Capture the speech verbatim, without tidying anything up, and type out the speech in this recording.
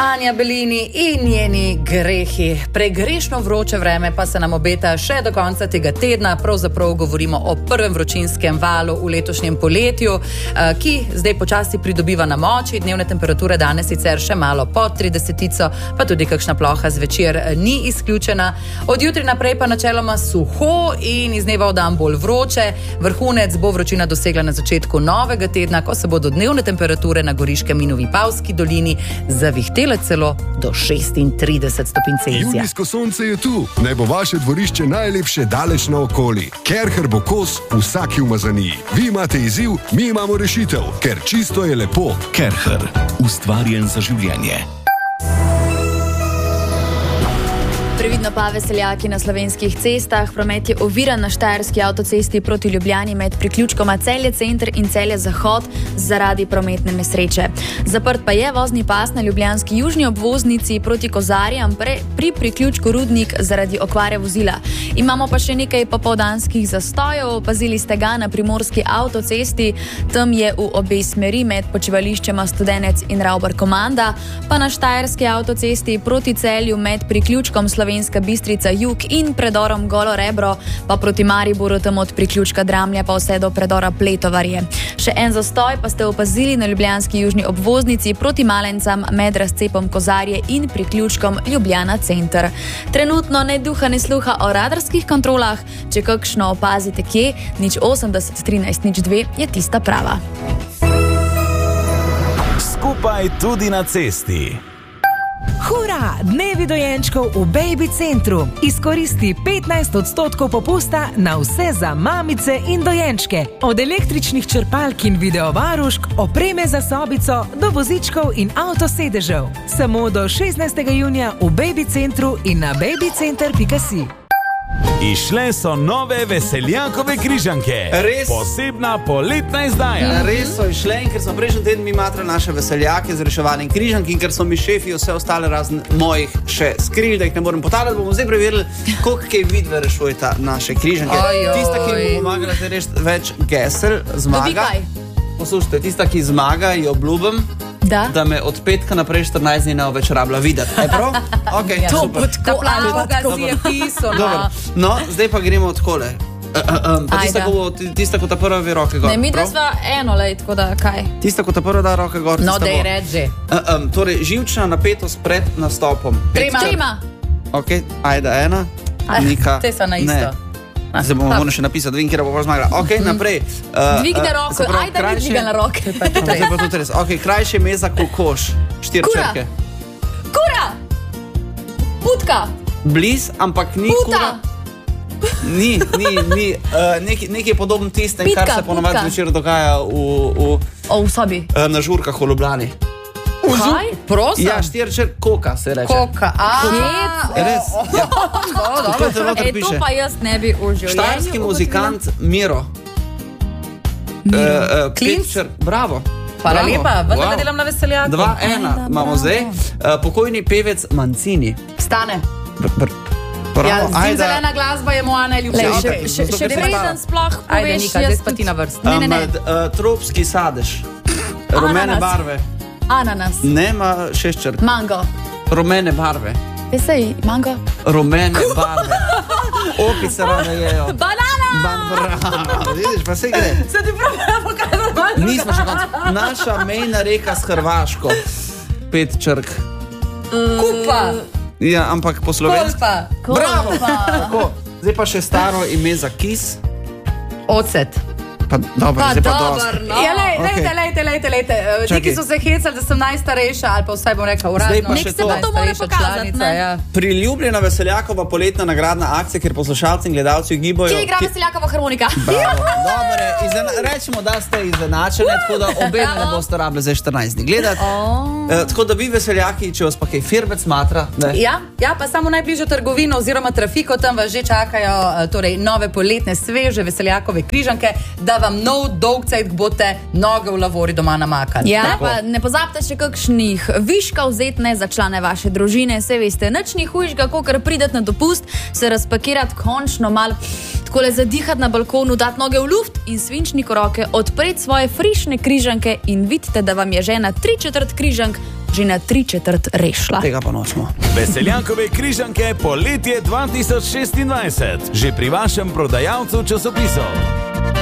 Tanja Belini in njeni grehi. Pregrešno vroče vreme pa se nam obeta še do konca tega tedna. Pravzaprav govorimo o prvem vročinskem valu v letošnjem poletju, ki zdaj počasi pridobiva na moči. Dnevne temperature danes sicer še malo pod tridesetico, pa tudi kakšna ploha zvečer ni izključena. Od jutri naprej pa načeloma suho in iz dneva v dan bolj vroče. Vrhunec bo vročina dosegla na začetku novega tedna, ko se bodo dnevne temperature na Goriškem in v Vipavski dolini zavihtele celo do šestintrideset stopinj Celzija. Junijsko sonce je tu. Naj bo vaše dvorišče najlepše daleč naokoli. Kerher bo kos vsaki umazaniji. Vi imate izziv, mi imamo rešitev, ker čisto je lepo. Kerher, ustvarjen za življenje. Previdno pa veseljaki na slovenskih cestah. Promet je oviran na štajerski avtocesti proti Ljubljani med priključkoma Celje Center in Celje Zahod zaradi prometne nesreče. Zaprt pa je vozni pas na ljubljanski južni obvoznici proti Kozarjam pre, pri priključku Rudnik zaradi okvare vozila. Imamo pa še nekaj popoldanskih zastojev. Opazili ste ga na primorski avtocesti. Tam je v obe smeri med počivališčema Studenec in Ravbar Komanda, pa na štajerski avtocesti proti Celju med priključkom Slovenska Bistrica Jug in predorom Golo Rebro, pa proti Mariboru tam od priključka Dramlja pa vse do predora Pletovarje. Še en zastoj pa ste opazili na ljubljanski južni obvoznici proti Malencam med razcepom Kozarje in priključkom Ljubljana Center. Trenutno ne duha ne sluha o radarskih kontrolah. Če kakšno opazite kje, nič osemdeset trinajst nič dve je tista prava. Skupaj tudi na cesti. Hura! Dnevi dojenčkov v Baby Centru. Izkoristi petnajst odstotkov popusta na vse za mamice in dojenčke. Od električnih črpalk in videovarušk, opreme za sobico do vozičkov in avtosedežev. Samo do šestnajstega junija v Baby Centru in na babycenter pika si. Išle so nove veseljakove križanke. Res? Posebna poletna izdaja. Res so išle in ker smo prejšnji teden mi matrali naše veseljake z reševanjem križank in ker so mi šefi vse ostale razen mojih še skrili, da jih ne morem potalati, bomo zdaj preverili, koliko kaj vidve rešujeta naše križanke. Ojoj. Tista, ki mi pomagala te rešiti več gesel, zmaga. Poslušajte, tista, ki zmaga, jo obljubim, Da? da me od petka naprej štirinajst dni ne bo več rabila videti. Je prav? Okay, To super. bo tako, ali pa ga si je pisal. Dobro. No, zdaj pa gremo odkole. Uh, uh, um, pa tista, Ajde. ko bo, tista, ko ta prva ve roke gor. Ne, mi da prav? sva eno lej, tako da kaj? Tista, ko ta prva da roke gor. No, tista dej bo. reči. Uh, um, torej, živčna napetost pred nastopom. Trima. Trima. Ok, ajde, ena. Nika. Te so na isto. Ne. Zdaj bomo morali še napisati, da vem, kjer bo pa zmagala. Ok, naprej. Uh, Dvigne roko, se pravi, ajde, ni krajše- dvigala roke. Zdaj pa tudi res. Ok, krajše ime za kokoš. Štiri Kura. črke. Kura! Putka! Bliz, ampak ni Puta! kura. Ni, ni, ni. Uh, nekaj, nekaj podobno tistem, kar Pitka, se ponovadi putka. zvečer dogaja v, v, O, v sobi. uh, na žurkah v Ljubljani. Kaj? Prosim. Ja, štiri črke, koka se reče. Koka. A, Je res? Ja. Tako te noter E, to piše. pa jaz ne bi v življenju. Štajerski muzikant Miro. Miro. Uh, uh, Klinc? pet črk, bravo. Hvala Bravo. lepa, vendar Wow. ne delam na veseljaku. Dva, ena, Ajde, imamo bravo. zdaj. Uh, pokojni pevec Mancini. Stane. Br, br, Ja, bravo, zim ajde. zelena glasba je moja najljubša. Lej, Ja, še, okej, še, zato še ker sem preden stala. sploh Ajde, poveš, Nika, jaz zdaj pa tudi- ti na vrsti. Ne, ne, ne. Med, uh, tropski sadež. Rumene Ananas. barve. Ananas. Ne, ima šest črk. Mango. Rumene barve. Vesej, mango. Rumene barve. Opice rade jejo. Banana! Ban, bravo, vidiš, pa se gre. Se ti prav pokazal. Nismo še konc. Naša mejna reka s Hrvaško. Pet črk. Kupa. Ja, ampak po slovensko. Kolpa. Bravo! Tako, zdaj pa še staro ime za kis. Ocet. Pa dobro, Pa zdaj pa dober, dosti. no. Ja, lej, Okej. lejte, lejte, lejte, lejte. Eh, Čakaj. Neki so se hecali, da sem najstarejša, ali pa vsaj bom rekla uradno. Zdaj pa še Nek se pa to mora najstarejša pokazati, članica, ne? ja. Priljubljena veseljakova poletna nagradna akcija, kjer poslušalci in gledalci gibajo. Kje igra veseljakova harmonika? Bravo, dobre. Izena, rečemo, da ste izenačene, tako da obe ne boste rabili za štirinajst dni gledati. Oh. E, tako da vi veseljaki, če vas pa kaj firbec matra, ne? Ja, ja, pa samo najbližjo trgovino oziroma trafiko, tam vas že čakajo eh, torej, nove poletne sveže veseljakove križanke, da vam nov dolgcajt boste noge v lavori doma namakali. Ja, pa ne pozabite še kakšnih viškov vzetne za člane vaše družine. Saj veste, nič ni hujšega, kakor prideti na dopust, se razpakirati končno mal, takole zadihati na balkonu, dati noge v luft in svinčnik v roke, odpreti svoje frišne križanke in vidite, da vam je žena tri četrt križank že na tri četrt rešila. Tega pa nočemo. Veseljakove križanke poletje dva tisoč šestindvajset, že pri vašem prodajalcu časopisov.